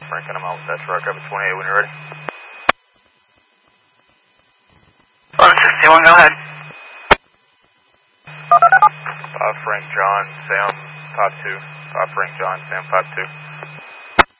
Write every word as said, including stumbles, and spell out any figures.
Frank, and I'm out with that truck up at twenty-eight when you're ready. one sixty-one, go ahead. five Frank John, Sam five two. five Frank John, Sam five two.